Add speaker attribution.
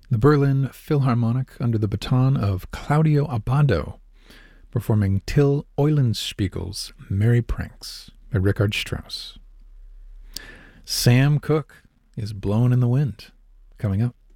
Speaker 1: The Berlin Philharmonic under the baton of Claudio Abbado, performing Till Eulenspiegel's Merry Pranks by Richard Strauss. Sam Cooke is Blowin' in the Wind, coming up.